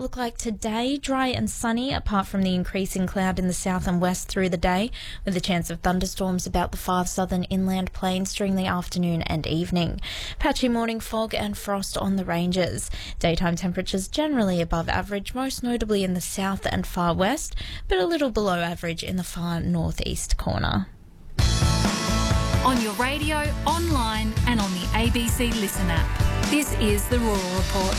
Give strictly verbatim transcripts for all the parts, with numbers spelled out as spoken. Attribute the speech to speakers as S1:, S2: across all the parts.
S1: look like today? Dry and sunny, apart from the increasing cloud in the south and west through the day, with a chance of thunderstorms about the far southern inland plains during the afternoon and evening. Patchy morning fog and frost on the ranges. Daytime temperatures generally above average, most notably in the south and far west, but a little below average in the far northeast corner.
S2: On your radio, online and on the A B C Listen app. This is the Rural Report.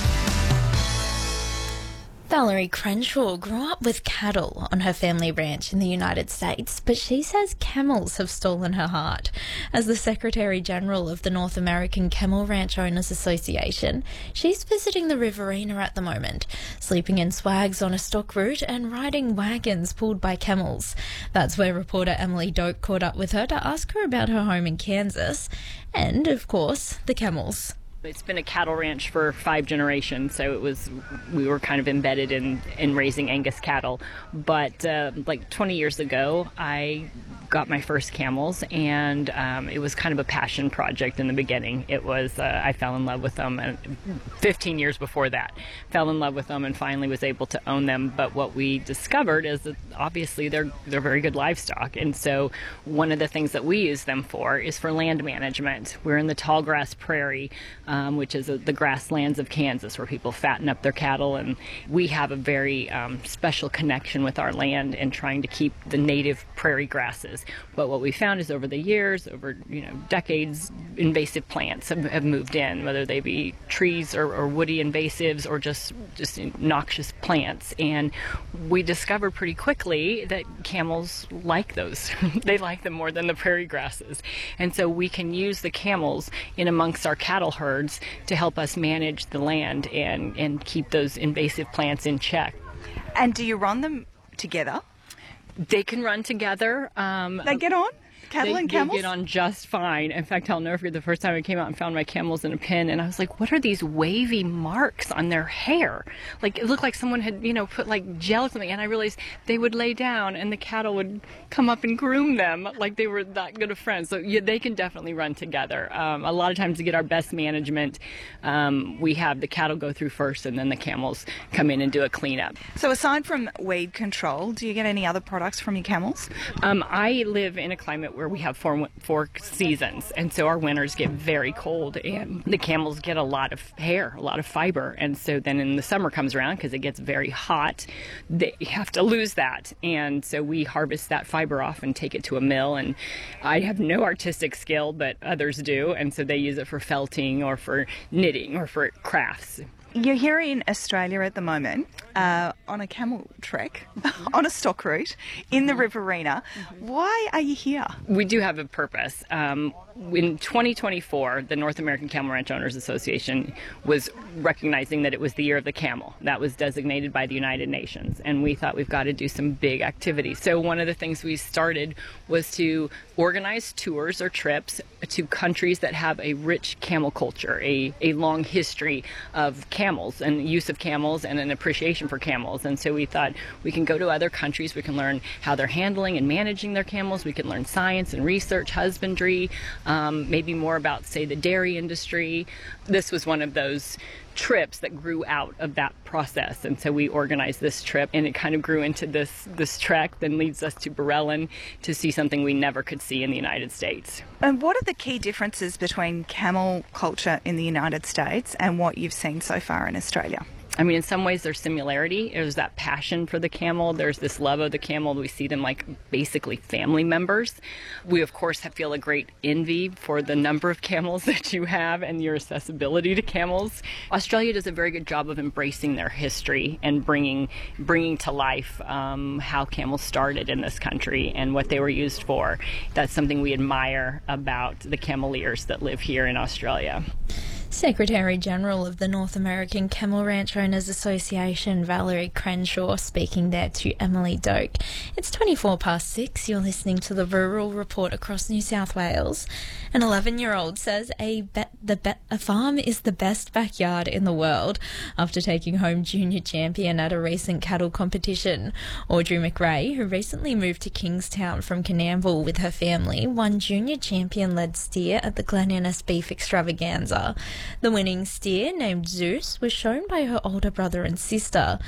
S1: Valerie Crenshaw grew up with cattle on her family ranch in the United States, but she says camels have stolen her heart. As the Secretary General of the North American Camel Ranch Owners Association, she's visiting the Riverina at the moment, sleeping in swags on a stock route and riding wagons pulled by camels. That's where reporter Emily Doak caught up with her to ask her about her home in Kansas and, of course, the camels.
S3: It's been a cattle ranch for five generations, so it was we were kind of embedded in, in raising Angus cattle. But uh, like twenty years ago, I got my first camels, and um, it was kind of a passion project in the beginning. It was uh, I fell in love with them, and fifteen years before that, fell in love with them, and finally was able to own them. But what we discovered is that obviously they're they're very good livestock, and so one of the things that we use them for is for land management. We're in the tall grass prairie. Um, which is uh, the grasslands of Kansas, where people fatten up their cattle, and we have a very um, special connection with our land and trying to keep the native prairie grasses. But what we found is over the years, over you know decades, invasive plants have, have moved in, whether they be trees or, or woody invasives or just just noxious plants. And we discovered pretty quickly that camels like those. They like them more than the prairie grasses, and so we can use the camels in amongst our cattle herd to help us manage the land and, and keep those invasive plants in check.
S4: And do you run them together?
S3: They can run together. Um,
S4: they get on? Cattle
S3: they,
S4: and camels?
S3: They get on just fine. In fact, I'll never forget the first time I came out and found my camels in a pen, and I was like, what are these wavy marks on their hair? Like, it looked like someone had, you know, put like gel or something, and I realized they would lay down and the cattle would come up and groom them like they were that good of friends. So yeah, they can definitely run together. Um, a lot of times to get our best management, um, we have the cattle go through first and then the camels come in and do a cleanup.
S4: So aside from weed control, do you get any other products from your camels?
S3: Um, I live in a climate where we have four four seasons, and so our winters get very cold, and the camels get a lot of hair, a lot of fiber, and so then in the summer comes around, because it gets very hot, they have to lose that, and so we harvest that fiber off and take it to a mill. And I have no artistic skill, but others do, and so they use it for felting or for knitting or for crafts.
S4: You're here in Australia at the moment uh, on a camel trek, on a stock route in the Riverina. Mm-hmm. Why are you here?
S3: We do have a purpose. Um, in twenty twenty-four, the North American Camel Ranch Owners Association was recognizing that it was the year of the camel. That was designated by the United Nations, and we thought we've got to do some big activities. So one of the things we started was to organize tours or trips to countries that have a rich camel culture, a, a long history of camels and use of camels and an appreciation for camels. And so we thought we can go to other countries, we can learn how they're handling and managing their camels, we can learn science and research, husbandry, um, maybe more about, say, the dairy industry. This was one of those trips that grew out of that process, and so we organized this trip, and it kind of grew into this this trek that leads us to Borellen to see something we never could see in the United States.
S4: And what are the key differences between camel culture in the United States and what you've seen so far in Australia?
S3: I mean, in some ways there's similarity. There's that passion for the camel. There's this love of the camel. We see them like basically family members. We, of course, have, feel a great envy for the number of camels that you have and your accessibility to camels. Australia does a very good job of embracing their history and bringing bringing to life um, how camels started in this country and what they were used for. That's something we admire about the cameleers that live here in Australia.
S1: Secretary General of the North American Camel Ranch Owners Association, Valerie Crenshaw, speaking there to Emily Doak. It's twenty-four past six. You're listening to the Rural Report across New South Wales. An eleven-year-old says a bet the bet a farm is the best backyard in the world after taking home junior champion at a recent cattle competition. Audrey McRae, who recently moved to Kingstown from Coonamble with her family, won junior champion-led steer at the Glen Innes Beef Extravaganza. The winning steer, named Zeus, was shown by her older brother and sister.